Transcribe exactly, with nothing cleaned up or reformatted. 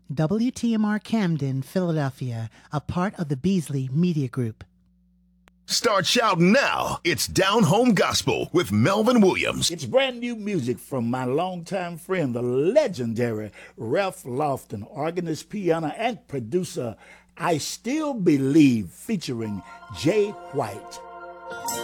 W T M R Camden, Philadelphia, a part of the Beasley Media Group. Start shouting now. It's Down Home Gospel with Melvin Williams. It's brand new music from my longtime friend, the legendary Ralph Lofton, organist, piano, and producer, I Still Believe, featuring Jay White.